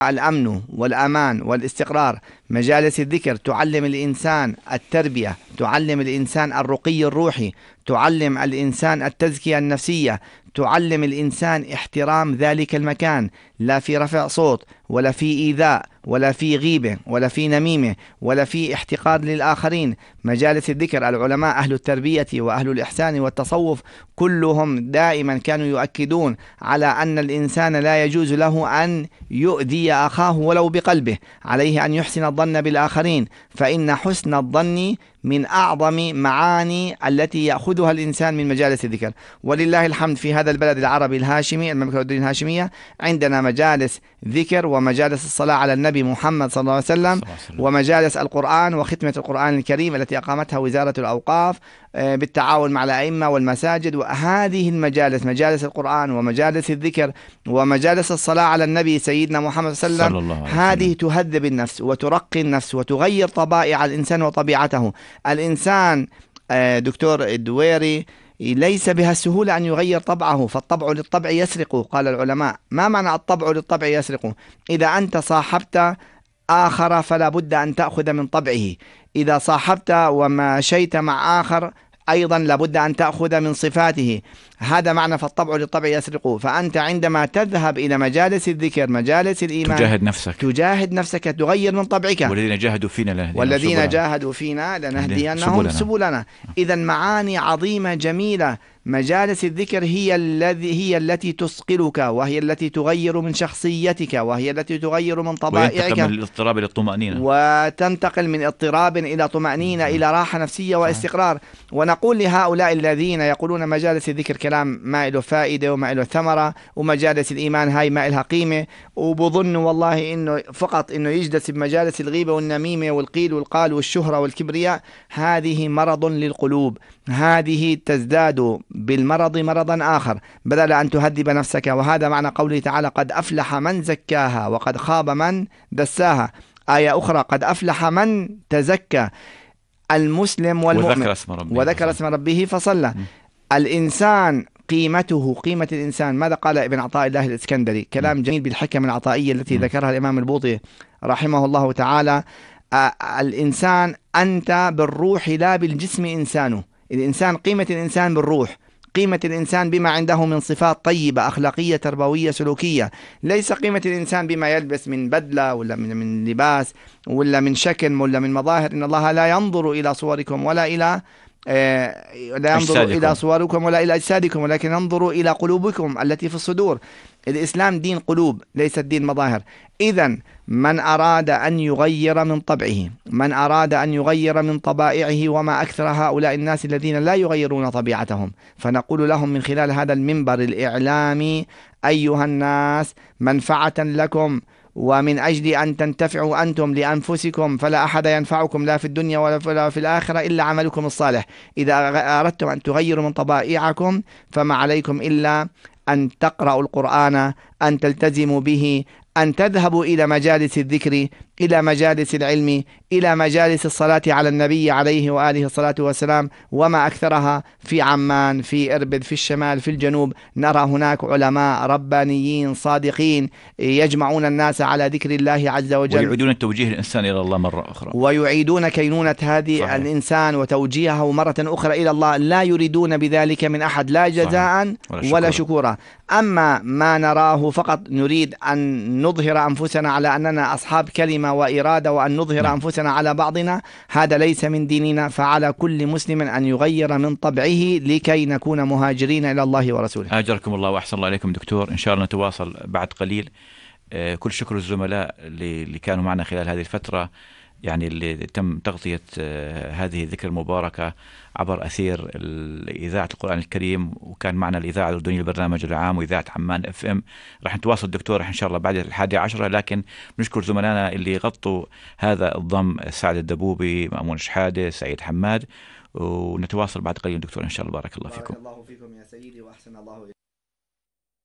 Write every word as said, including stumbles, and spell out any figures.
الأمن والأمان والاستقرار. مجالس الذكر تعلم الإنسان التربية، تعلم الإنسان الرقي الروحي، تعلم الإنسان التزكية النفسية، تعلم الإنسان احترام ذلك المكان، لا في رفع صوت ولا في إيذاء ولا في غيبة ولا في نميمة ولا في احتقار للآخرين. مجالس الذكر العلماء أهل التربية وأهل الإحسان والتصوف كلهم دائما كانوا يؤكدون على أن الإنسان لا يجوز له أن يؤذي أخاه ولو بقلبه، عليه أن يحسن الظن بالآخرين، فإن حسن الظن من أعظم معاني التي يأخذها الإنسان من مجالس الذكر. ولله الحمد في هذا البلد العربي الهاشمي، المملكة الأردنية الهاشمية، عندنا مجالس ذكر ومجالس الصلاة على النبي محمد صلى الله عليه وسلم، ومجالس القرآن وختمة القرآن الكريم التي أقامتها وزارة الأوقاف بالتعاون مع الأئمة والمساجد. وهذه المجالس، مجالس القرآن ومجالس الذكر ومجالس الصلاة على النبي سيدنا محمد صلى الله عليه وسلم، هذه تهذب النفس وترقي النفس وتغير طبائع الإنسان وطبيعته. الإنسان دكتور الدويري ليس بها السهولة أن يغير طبعه، فالطبع للطبع يسرق، قال العلماء. ما معنى الطبع للطبع يسرق؟ إذا أنت صاحبت آخر فلا بد أن تأخذ من طبعه، إذا صاحبت ومشيت مع آخر أيضا لابد أن تأخذ من صفاته. هذا معنى فالطبع للطبع يسرق. فأنت عندما تذهب إلى مجالس الذكر، مجالس الإيمان، تجاهد نفسك تجاهد نفسك تغير من طبعك. والذين جاهدوا فينا لنهدينهم والذين سبلنا. جاهدوا فينا لنهدينهم سبلنا. إذا معاني عظيمة جميلة. مجالس الذكر هي الذي هي التي تثقلك، وهي التي تغير من شخصيتك، وهي التي تغير من طبائعك، وينتقل من الاضطراب إلى الطمأنينة، وتنتقل من اضطراب إلى طمأنينة إلى راحة نفسية واستقرار. ونقول لهؤلاء الذين يقولون مجالس الذكر كلام ما له فائدة وما له ثمرة، ومجالس الإيمان هاي ما لها قيمة، وبظنوا والله إنه فقط إنه يجلس بمجالس الغيبة والنميمة والقيل والقال والشهرة والكبرياء، هذه مرض للقلوب، هذه تزداد بالمرض مرضا آخر بدل أن تهذب نفسك. وهذا معنى قوله تعالى: قد أفلح من زكاها وقد خاب من دساها. آية أخرى: قد أفلح من تزكى. المسلم والمؤمن وذكر اسم ربه, وذكر اسم ربه فصلى. الإنسان قيمته، قيمة الإنسان، ماذا قال ابن عطاء الله الإسكندري؟ كلام جميل بالحكم العطائية التي ذكرها الإمام البوطي رحمه الله تعالى. الإنسان أنت بالروح لا بالجسم إنسانه. الإنسان قيمة الإنسان بالروح، قيمة الإنسان بما عنده من صفات طيبة أخلاقية تربوية سلوكية. ليس قيمة الإنسان بما يلبس من بدلة ولا من, من لباس ولا من شكل ولا من مظاهر. إن الله لا ينظر إلى صوركم ولا إلى آه لا ينظر أجسادكم. إلى صوركم ولا إلى أجسادكم، ولكن ينظر إلى قلوبكم التي في الصدور. الإسلام دين قلوب ليس دين مظاهر. إذن من أراد أن يغير من طبعه، من أراد أن يغير من طبائعه، وما أكثر هؤلاء الناس الذين لا يغيرون طبيعتهم، فنقول لهم من خلال هذا المنبر الإعلامي: أيها الناس، منفعة لكم ومن أجل أن تنتفعوا أنتم لأنفسكم، فلا أحد ينفعكم لا في الدنيا ولا في الآخرة إلا عملكم الصالح. إذا أردتم أن تغيروا من طبائعكم فما عليكم إلا أن تقرأوا القرآن، أن تلتزموا به، أن تذهبوا إلى مجالس الذكر، إلى مجالس العلم، إلى مجالس الصلاة على النبي عليه وآله الصلاة والسلام، وما أكثرها في عمان، في إربد، في الشمال، في الجنوب. نرى هناك علماء ربانيين صادقين يجمعون الناس على ذكر الله عز وجل، ويعيدون توجيه الإنسان إلى الله مرة أخرى، ويعيدون كينونة هذه صحيح. الإنسان وتوجيهه مرة أخرى إلى الله، لا يريدون بذلك من أحد لا جزاء ولا, ولا شكورا. أما ما نراه فقط نريد أن نظهر أنفسنا على أننا أصحاب كلمة وإرادة، وأن نظهر نعم. أنفسنا على بعضنا، هذا ليس من ديننا. فعلى كل مسلم أن يغير من طبعه لكي نكون مهاجرين إلى الله ورسوله. أجركم الله وأحسن الله عليكم دكتور. إن شاء الله نتواصل بعد قليل. كل شكر الزملاء اللي كانوا معنا خلال هذه الفترة، يعني اللي تم تغطية هذه الذكرى المباركة عبر أثير إذاعة القرآن الكريم، وكان معنا الإذاعة الأردنية البرنامج العام وإذاعة عمان اف ام. راح نتواصل دكتور إن شاء الله بعد الحادية عشرة، لكن نشكر زملائنا اللي غطوا هذا الضم: سعد الدبوبي، مأمون شحادة، سعيد حماد. ونتواصل بعد قليل دكتور إن شاء الله. بارك الله فيكم. بارك الله فيكم يا سيدي وأحسن الله إليكم.